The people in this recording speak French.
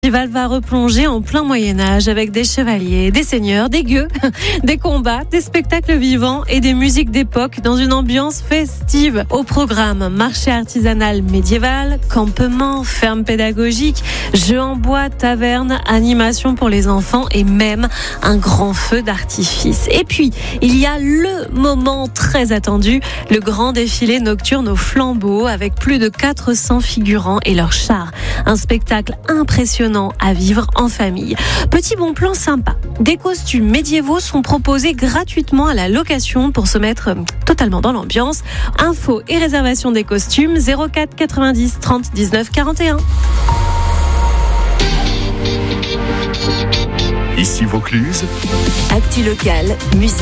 festival va replonger en plein Moyen-Âge avec des chevaliers, des seigneurs, des gueux, des combats, des spectacles vivants et des musiques d'époque dans une ambiance festive. Au programme, marché artisanal médiéval, campement, ferme pédagogique, jeux en bois, taverne, animation pour les enfants et même un grand feu d'artifice. Et puis, il y a le moment très attendu, le grand défilé nocturne aux flambeaux avec plus de 400 figurants et leurs chars. Un spectacle impressionnant à vivre en famille. Petit bon plan sympa. Des costumes médiévaux sont proposés gratuitement à la location pour se mettre totalement dans l'ambiance. Infos et réservation des costumes 04 90 30 19 41. Ici Vaucluse. Actu local, musique.